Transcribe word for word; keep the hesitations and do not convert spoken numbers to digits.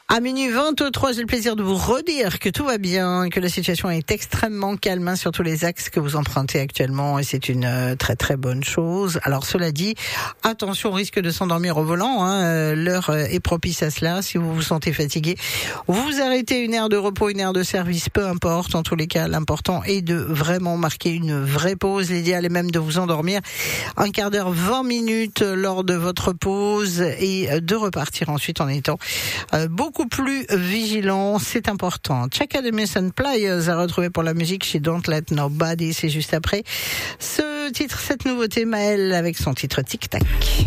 À minuit vingt-trois, j'ai le plaisir de vous redire que tout va bien, que la situation est extrêmement calme hein, sur tous les axes que vous empruntez actuellement et c'est une euh, très très bonne chose. Alors cela dit, attention au risque de s'endormir au volant, hein, euh, l'heure euh, est propice à cela. Si vous vous sentez fatigué, vous arrêtez une aire de repos, une aire de service, peu importe. En tous les cas, l'important est de vraiment marquer une vraie pause. L'idéal est même de vous endormir un quart d'heure, vingt minutes lors de votre pause et de repartir ensuite en étant euh, beaucoup plus vigilant, c'est important. Chaka de Mason Pliers à retrouver pour la musique chez Don't Let Nobody, c'est juste après ce titre, cette nouveauté, Maëlle avec son titre Tic Tac.